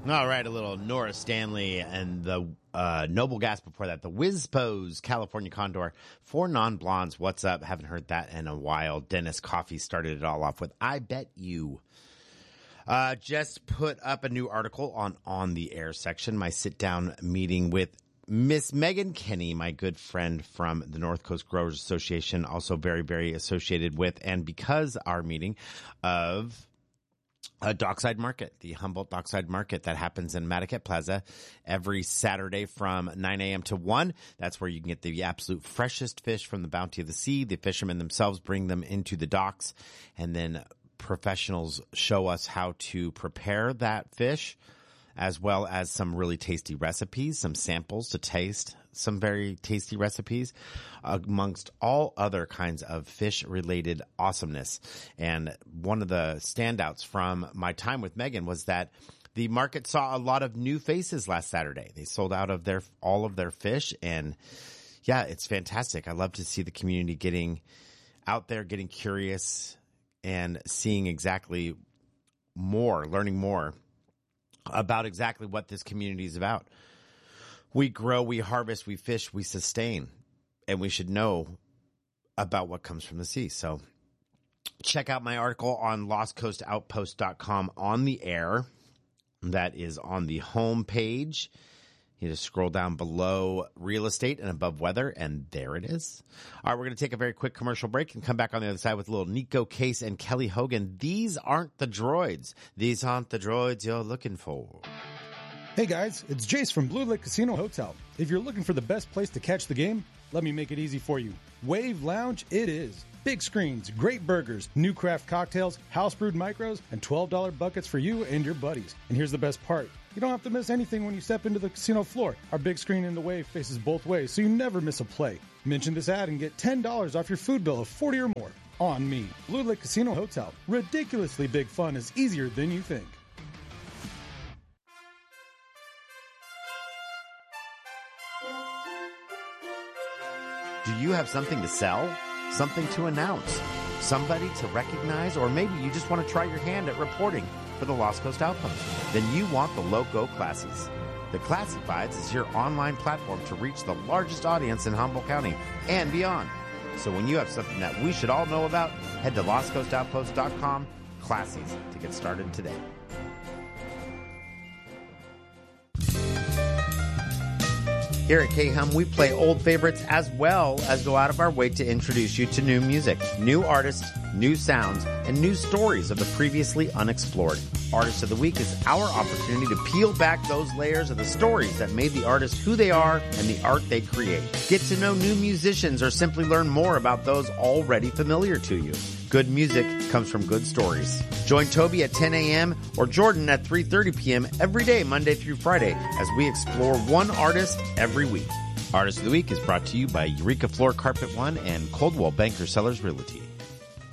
All right, a little Nora Stanley and the Noble Gas before that. The Whiz-Pose, California Condor. For Non-Blondes, what's up? Haven't heard that in a while. Dennis Coffey started it all off with I Bet You. Just put up a new article on the air section. My sit-down meeting with Miss Megan Kenny, my good friend from the North Coast Growers Association, also very, very associated with, and because our meeting of Dockside Market, the Humboldt Dockside Market that happens in Mataket Plaza every Saturday from 9 a.m. to 1. That's where you can get the absolute freshest fish from the bounty of the sea. The fishermen themselves bring them into the docks, and then professionals show us how to prepare that fish, as well as some really tasty recipes, some samples to taste, some very tasty recipes, amongst all other kinds of fish-related awesomeness. And one of the standouts from my time with Megan was that the market saw a lot of new faces last Saturday. They sold out of all of their fish, and yeah, it's fantastic. I love to see the community getting out there, getting curious, and seeing exactly more, learning more about exactly what this community is about. We grow, we harvest, we fish, we sustain, and we should know about what comes from the sea. So check out my article on lostcoastoutpost.com on the air. That is on the home page. You just scroll down below real estate and above weather, and there it is. All right, we're going to take a very quick commercial break and come back on the other side with a little Nico Case and Kelly Hogan. These aren't the droids. These aren't the droids you're looking for. Hey guys, it's Jace from Blue Lake Casino Hotel. If you're looking for the best place to catch the game, let me make it easy for you. Wave Lounge it is. Big screens, great burgers, new craft cocktails, house brewed micros, and $12 buckets for you and your buddies. And here's the best part. You don't have to miss anything when you step into the casino floor. Our big screen in the Wave faces both ways, so you never miss a play. Mention this ad and get $10 off your food bill of $40 or more. On me. Blue Lake Casino Hotel. Ridiculously big fun is easier than you think. Do you have something to sell? Something to announce? Somebody to recognize? Or maybe you just want to try your hand at reporting for the Lost Coast Outpost? Then you want the Loco Classies. The Classifieds is your online platform to reach the largest audience in Humboldt County and beyond. So when you have something that we should all know about, head to lostcoastoutpost.com Classies to get started today. Here at K-Hum, we play old favorites as well as go out of our way to introduce you to new music, new artists, new sounds, and new stories of the previously unexplored. Artist of the Week is our opportunity to peel back those layers of the stories that made the artist who they are and the art they create. Get to know new musicians or simply learn more about those already familiar to you. Good music comes from good stories. Join Toby at 10 a.m. or Jordan at 3:30 p.m. every day, Monday through Friday, as we explore one artist every week. Artist of the Week is brought to you by Eureka Floor Carpet One and Coldwell Banker Sellers Realty.